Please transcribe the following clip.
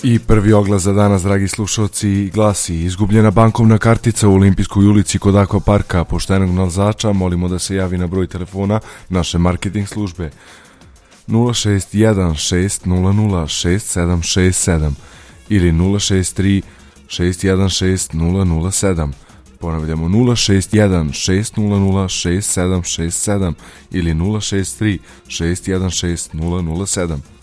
I prvi oglas za danas, dragi slušalci, glasi: izgubljena bankovna kartica u Olimpijskoj ulici kod Aqua Parka. Poštenog nalazača molimo da se javi na broj telefona naše marketing službe 061-600-6767 ili 063-616-007. Ponavljamo 061-600-6767 ili 063-616-007.